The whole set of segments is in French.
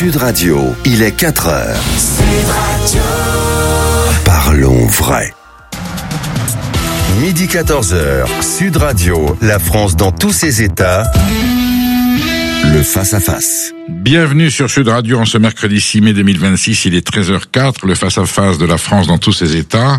Sud Radio, il est 4h. Sud Radio. Parlons vrai. Midi 14h, Sud Radio, la France dans tous ses états. Le face-à-face. Bienvenue sur Sud Radio en ce mercredi 6 mai 2026, il est 13h04, le face-à-face de la France dans tous ses états.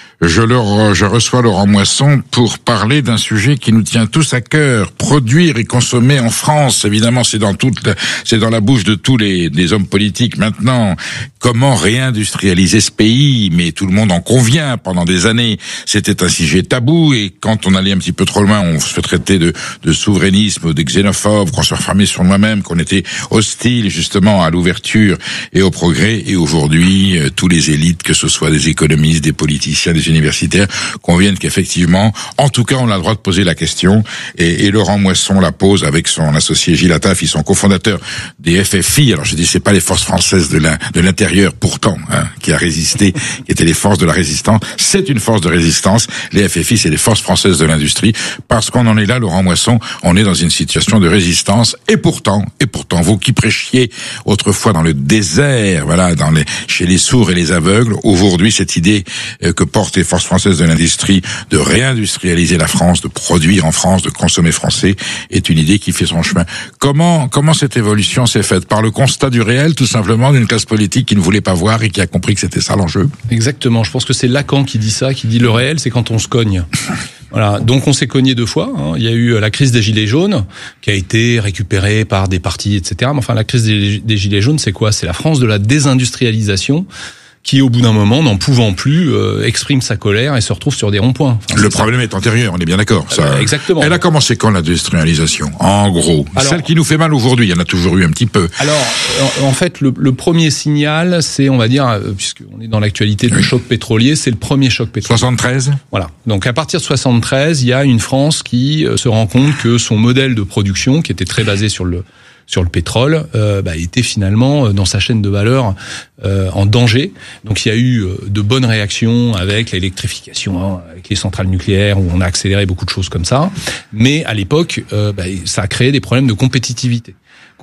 Je reçois Laurent Moisson pour parler d'un sujet qui nous tient tous à cœur, produire et consommer en France. Évidemment, c'est dans la bouche de tous les hommes politiques maintenant. Comment réindustrialiser ce pays? Mais tout le monde en convient. Pendant des années, c'était un sujet tabou, et quand on allait un petit peu trop loin, on se fait traiter de souverainisme, de xénophobe, qu'on se refermait sur nous-mêmes, qu'on était hostile justement à l'ouverture et au progrès. Et aujourd'hui, tous les élites, que ce soit des économistes, des politiciens, des universitaires, conviennent qu'effectivement, en tout cas, on a le droit de poser la question, et Laurent Moisson la pose avec son associé Gilles Attaf. Ils sont cofondateurs des FFI. Alors je dis, c'est pas les forces françaises de l'intérieur, pourtant, qui a résisté, qui étaient les forces de la résistance. C'est une force de résistance. Les FFI, c'est les forces françaises de l'industrie. Parce qu'on en est là, Laurent Moisson, on est dans une situation de résistance. Et pourtant, vous qui prêchiez autrefois dans le désert, voilà, chez les sourds et les aveugles, aujourd'hui, cette idée que portent les forces françaises de l'industrie de réindustrialiser la France, de produire en France, de consommer français, est une idée qui fait son chemin. Comment cette évolution s'est faite? Par le constat du réel, tout simplement, d'une classe politique qui ne voulait pas voir et qui a compris que c'était ça l'enjeu? Exactement. Je pense que c'est Lacan qui dit ça, qui dit le réel, c'est quand on se cogne. Voilà. Donc on s'est cogné deux fois. Il y a eu la crise des Gilets jaunes, qui a été récupérée par des partis, etc. Mais enfin, la crise des Gilets jaunes, c'est quoi? C'est la France de la désindustrialisation, qui, au bout d'un moment, n'en pouvant plus, exprime sa colère et se retrouve sur des ronds-points. Enfin, le problème est antérieur, on est bien d'accord. Ça. Exactement. Elle a commencé quand, l'industrialisation? En gros, celle qui nous fait mal aujourd'hui, il y en a toujours eu un petit peu. Alors, en fait, le premier signal, c'est, on va dire, puisqu'on est dans l'actualité du choc pétrolier, c'est le premier choc pétrolier. 73. Voilà. Donc, à partir de 73, il y a une France qui se rend compte que son modèle de production, qui était très basé sur le pétrole, était finalement dans sa chaîne de valeur en danger. Donc il y a eu de bonnes réactions avec l'électrification, avec les centrales nucléaires, où on a accéléré beaucoup de choses comme ça. Mais à l'époque, ça a créé des problèmes de compétitivité.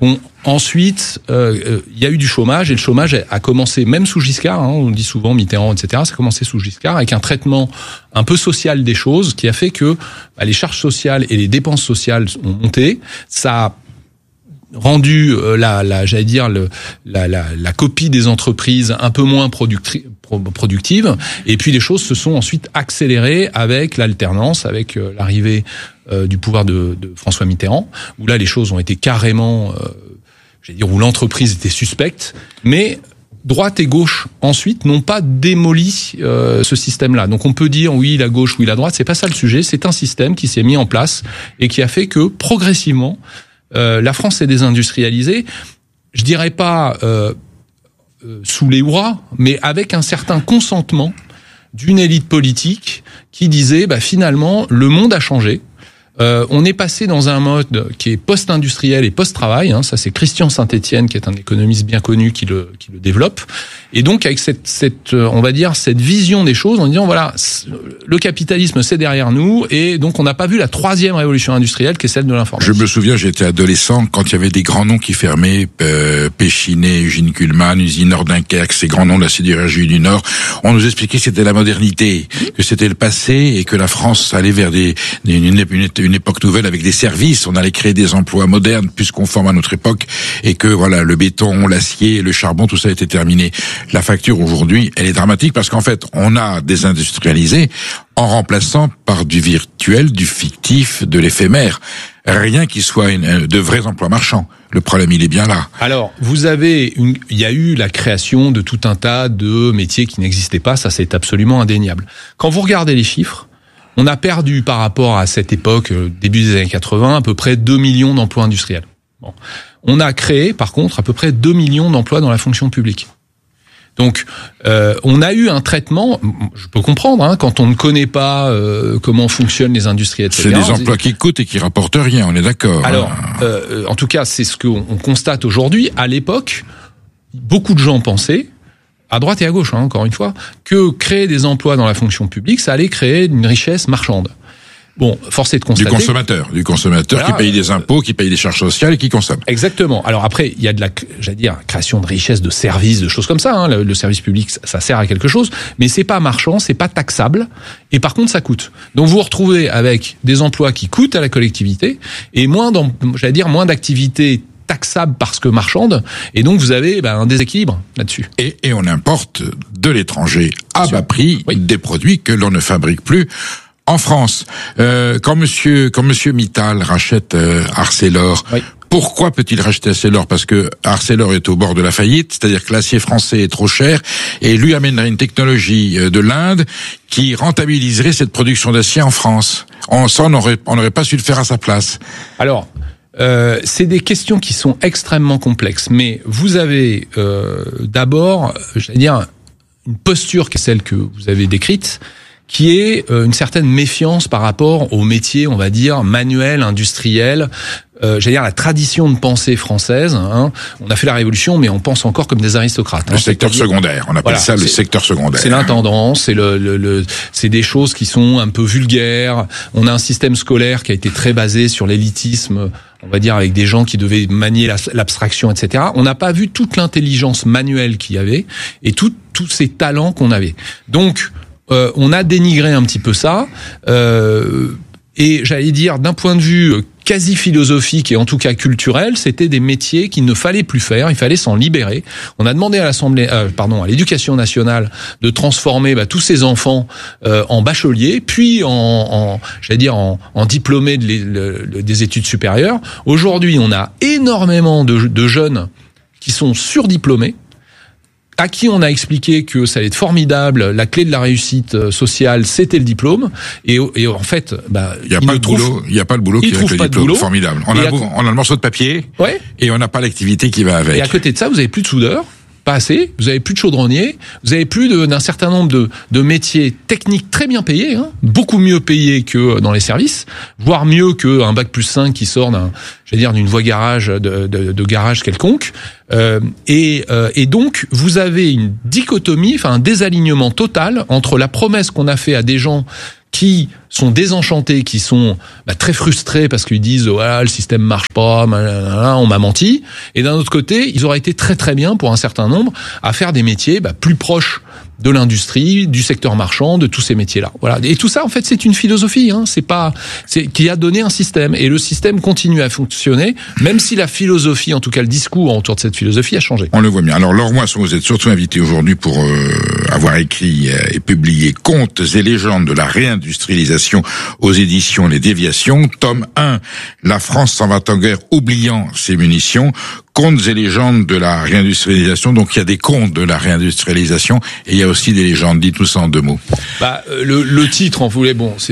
Ensuite, il y a eu du chômage, et le chômage a commencé même sous Giscard, on dit souvent Mitterrand, etc. Ça a commencé sous Giscard, avec un traitement un peu social des choses, qui a fait que les charges sociales et les dépenses sociales ont monté. Ça a rendu la copie des entreprises un peu moins productive, et puis les choses se sont ensuite accélérées avec l'alternance, avec l'arrivée du pouvoir de François Mitterrand, où là les choses ont été carrément, où l'entreprise était suspecte, mais droite et gauche ensuite n'ont pas démoli ce système-là. Donc on peut dire oui la gauche, oui la droite, c'est pas ça le sujet, c'est un système qui s'est mis en place et qui a fait que progressivement la France s'est désindustrialisée, je dirais pas sous les hurrahs, mais avec un certain consentement d'une élite politique qui disait finalement le monde a changé. On est passé dans un mode qui est post-industriel et post-travail. Ça, c'est Christian Saint-Étienne, qui est un économiste bien connu, qui le développe. Et donc, avec cette vision des choses, en disant voilà, le capitalisme c'est derrière nous, et donc on n'a pas vu la troisième révolution industrielle, qui est celle de l'informatique. Je me souviens, j'étais adolescent quand il y avait des grands noms qui fermaient, Péchinet, usine Kuhlmann, usine Nord Dunkerque, ces grands noms de la sidérurgie du Nord. On nous expliquait que c'était la modernité, que c'était le passé, et que la France allait vers une époque nouvelle avec des services. On allait créer des emplois modernes, plus conformes à notre époque, et que voilà, le béton, l'acier, le charbon, tout ça était terminé. La facture aujourd'hui, elle est dramatique, parce qu'en fait, on a désindustrialisé en remplaçant par du virtuel, du fictif, de l'éphémère. Rien qui soit de vrais emplois marchands. Le problème, il est bien là. Alors, il y a eu la création de tout un tas de métiers qui n'existaient pas, ça c'est absolument indéniable. Quand vous regardez les chiffres, on a perdu par rapport à cette époque, début des années 80, à peu près 2 millions d'emplois industriels. Bon. On a créé, par contre, à peu près 2 millions d'emplois dans la fonction publique. Donc, on a eu un traitement, je peux comprendre, quand on ne connaît pas comment fonctionnent les industries, etc. C'est des emplois qui coûtent et qui rapportent rien, on est d'accord. Alors, en tout cas, c'est ce qu'on constate aujourd'hui. À l'époque, beaucoup de gens pensaient, à droite et à gauche, encore une fois, que créer des emplois dans la fonction publique, ça allait créer une richesse marchande. Bon, force est de constater. Du consommateur voilà, qui paye des impôts, qui paye des charges sociales et qui consomme. Exactement. Alors après, il y a de la, création de richesse, de services, de choses comme ça. Hein. Le service public, ça sert à quelque chose, mais c'est pas marchand, c'est pas taxable, et par contre, ça coûte. Donc vous vous retrouvez avec des emplois qui coûtent à la collectivité et moins d'activités taxable parce que marchande, et donc vous avez un déséquilibre là-dessus. Et on importe de l'étranger à bas prix des produits que l'on ne fabrique plus en France. Quand Monsieur Mittal rachète Arcelor, pourquoi peut-il racheter Arcelor? Parce que Arcelor est au bord de la faillite, c'est-à-dire que l'acier français est trop cher, et lui amènerait une technologie de l'Inde qui rentabiliserait cette production d'acier en France. On n'aurait pas su le faire à sa place. Alors, c'est des questions qui sont extrêmement complexes, mais vous avez d'abord, une posture qui est celle que vous avez décrite, qui est une certaine méfiance par rapport au métier, on va dire, manuel, industriel, la tradition de pensée française. Hein. On a fait la révolution, mais on pense encore comme des aristocrates. Le secteur secondaire, on appelle ça le secteur secondaire. C'est l'intendance, c'est des choses qui sont un peu vulgaires. On a un système scolaire qui a été très basé sur l'élitisme, on va dire, avec des gens qui devaient manier l'abstraction, etc. On n'a pas vu toute l'intelligence manuelle qu'il y avait et tous ces talents qu'on avait. Donc, on a dénigré un petit peu ça. Et d'un point de vue quasi philosophique et en tout cas culturel, c'était des métiers qu'il ne fallait plus faire, il fallait s'en libérer. On a demandé à à l'Éducation nationale de transformer tous ces enfants en bacheliers, puis en diplômés des études supérieures. Aujourd'hui, on a énormément de jeunes qui sont surdiplômés, à qui on a expliqué que ça allait être formidable, la clé de la réussite sociale, c'était le diplôme, et en fait, il n'y a pas le boulot qui est le diplôme. Formidable. On a le morceau de papier, et on n'a pas l'activité qui va avec. Et à côté de ça, vous avez plus de soudeurs, pas assez, vous avez plus de chaudronniers, vous avez plus d'un certain nombre de métiers techniques très bien payés, beaucoup mieux payés que dans les services, voire mieux qu'un bac+5 qui sort d'une voie garage, de garage quelconque. Et donc, vous avez une dichotomie, un désalignement total entre la promesse qu'on a fait à des gens qui sont désenchantés, qui sont très frustrés parce qu'ils disent le système marche pas, on m'a menti. Et d'un autre côté, ils auraient été très très bien pour un certain nombre à faire des métiers plus proches de l'industrie, du secteur marchand, de tous ces métiers-là. Voilà. Et tout ça, en fait, c'est une philosophie. C'est qui a donné un système, et le système continue à fonctionner, même si la philosophie, en tout cas le discours autour de cette philosophie, a changé. On le voit bien. Alors, Laure Moisson, vous êtes surtout invité aujourd'hui pour avoir écrit et publié Contes et légendes de la réindustrialisation aux éditions Les Déviations, tome 1, La France s'en va en guerre, oubliant ses munitions. Contes et légendes de la réindustrialisation. Donc il y a des contes de la réindustrialisation et il y a aussi des légendes. Dites-nous ça en 2 mots. Le titre, vous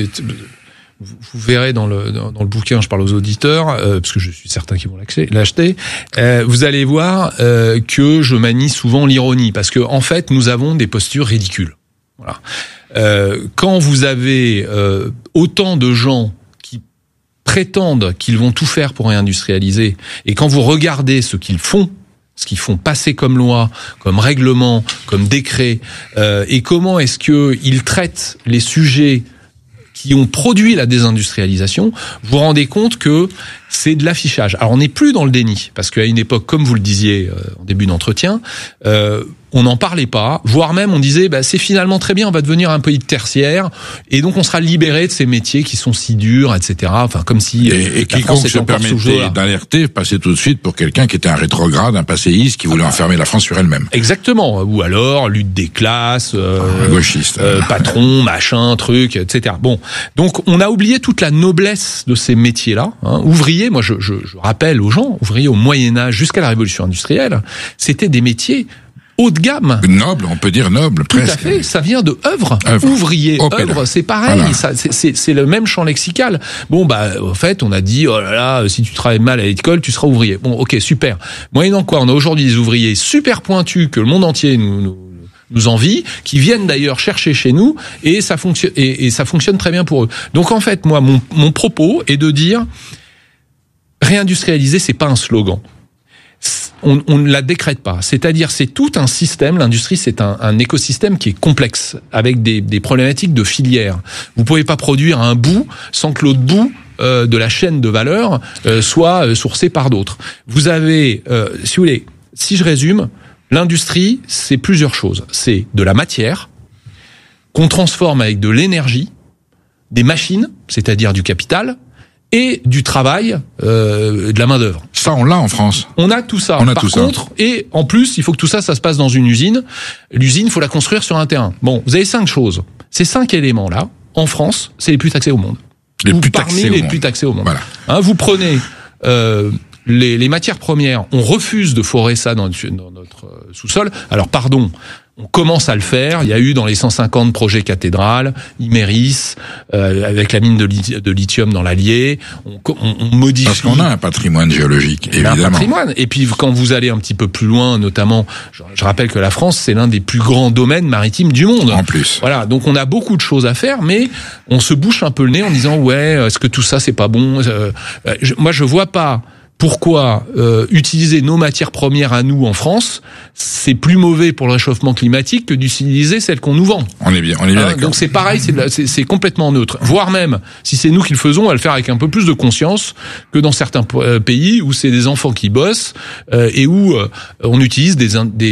verrez dans le bouquin, je parle aux auditeurs, parce que je suis certain qu'ils vont l'acheter. Vous allez voir que je manie souvent l'ironie, parce que en fait nous avons des postures ridicules. Voilà. Quand vous avez autant de gens prétendent qu'ils vont tout faire pour réindustrialiser, et quand vous regardez ce qu'ils font passer comme loi, comme règlement, comme décret, et comment est-ce qu'ils traitent les sujets qui ont produit la désindustrialisation, vous vous rendez compte que c'est de l'affichage. Alors on n'est plus dans le déni, parce qu'à une époque, comme vous le disiez en début d'entretien, on n'en parlait pas, voire même on disait c'est finalement très bien, on va devenir un pays de tertiaire, et donc on sera libéré de ces métiers qui sont si durs, etc. Enfin, comme si et quiconque se permettait d'alerter passait tout de suite pour quelqu'un qui était un rétrograde, un passéiste qui voulait enfermer la France sur elle-même. Exactement. Ou alors lutte des classes, gauchiste, patron, machin, truc, etc. Bon, donc on a oublié toute la noblesse de ces métiers-là. Ouvriers, moi je rappelle aux gens, ouvriers au Moyen-Âge jusqu'à la Révolution industrielle, c'était des métiers haut de gamme. Noble, on peut dire noble, presque. Tout à fait, ça vient de œuvre. Ouvrier, œuvre, c'est pareil, voilà. C'est le même champ lexical. Bon, en fait, on a dit, oh là là, si tu travailles mal à l'école, tu seras ouvrier. Bon, ok, super. Moyennant quoi, on a aujourd'hui des ouvriers super pointus que le monde entier nous envie, qui viennent d'ailleurs chercher chez nous, et ça fonctionne, et ça fonctionne très bien pour eux. Donc en fait, moi, mon propos est de dire, réindustrialiser, c'est pas un slogan. on ne la décrète pas. C'est-à-dire, c'est tout un système. L'industrie, c'est un écosystème qui est complexe, avec des problématiques de filière. Vous pouvez pas produire un bout sans que l'autre bout de la chaîne de valeur soit sourcé par d'autres. Vous avez, si vous voulez, si je résume, l'industrie, c'est plusieurs choses. C'est de la matière qu'on transforme avec de l'énergie, des machines, c'est-à-dire du capital, et du travail, de la main-d'œuvre. Ça, on l'a en France. On a tout ça. Par contre, et en plus, il faut que tout ça se passe dans une usine. L'usine, il faut la construire sur un terrain. Bon, vous avez 5 choses. Ces 5 éléments-là, en France, c'est les plus taxés au monde. Parmi les plus taxés au monde. Voilà. Hein, vous prenez les matières premières, on refuse de forer ça dans notre sous-sol. Alors, pardon, on commence à le faire. Il y a eu dans les 150 projets cathédrales, Imerys, avec la mine de lithium dans l'Allier. On modifie. Parce qu'on a un patrimoine géologique, évidemment. Un patrimoine. Et puis, quand vous allez un petit peu plus loin, notamment, je rappelle que la France, c'est l'un des plus grands domaines maritimes du monde. En plus. Voilà. Donc, on a beaucoup de choses à faire, mais on se bouche un peu le nez en disant, ouais, est-ce que tout ça, c'est pas bon? Moi, je vois pas pourquoi utiliser nos matières premières à nous en France, c'est plus mauvais pour le réchauffement climatique que d'utiliser celles qu'on nous vend. On est bien d'accord. Donc c'est pareil, c'est complètement neutre. Voire même, si c'est nous qui le faisons, on va le faire avec un peu plus de conscience que dans certains pays où c'est des enfants qui bossent et où on utilise des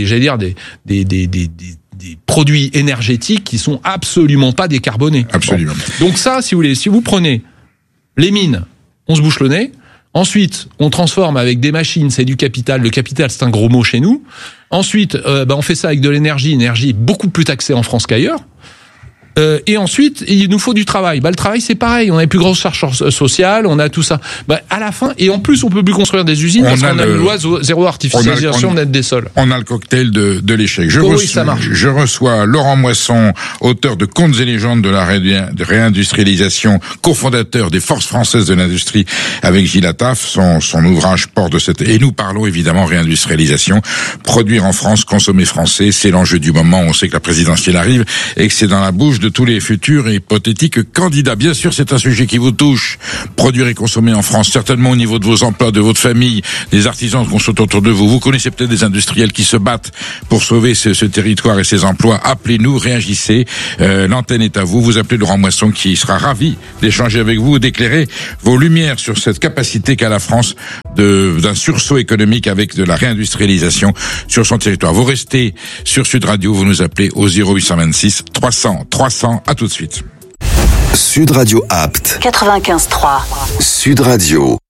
produits énergétiques qui sont absolument pas décarbonés. Absolument. Bon. Donc ça, si vous voulez, si vous prenez les mines, on se bouche le nez. Ensuite, on transforme avec des machines, c'est du capital. Le capital, c'est un gros mot chez nous. Ensuite, on fait ça avec de l'énergie. L'énergie est beaucoup plus taxée en France qu'ailleurs. Et ensuite, il nous faut du travail. Le travail, c'est pareil. On a les plus grosses charges sociales, on a tout ça. À la fin, et en plus, on peut plus construire des usines parce qu'on a une loi zéro artificialisation nette des sols. On a le cocktail de l'échec. Ça marche. Je reçois Laurent Moisson, auteur de Contes et légendes de la réindustrialisation, cofondateur des Forces françaises de l'industrie avec Gilles Attaf. Son ouvrage porte de cette... Et nous parlons évidemment réindustrialisation. Produire en France, consommer français, c'est l'enjeu du moment. On sait que la présidentielle arrive et que c'est dans la bouche de tous les futurs et hypothétiques candidats. Bien sûr, c'est un sujet qui vous touche. Produire et consommer en France, certainement au niveau de vos emplois, de votre famille, des artisans qui sont autour de vous. Vous connaissez peut-être des industriels qui se battent pour sauver ce territoire et ses emplois. Appelez-nous, réagissez. L'antenne est à vous. Vous appelez Laurent Moisson qui sera ravi d'échanger avec vous, d'éclairer vos lumières sur cette capacité qu'a la France d'un sursaut économique avec de la réindustrialisation sur son territoire. Vous restez sur Sud Radio, vous nous appelez au 0826 300. À tout de suite. Sud Radio Apt 95.3. Sud Radio.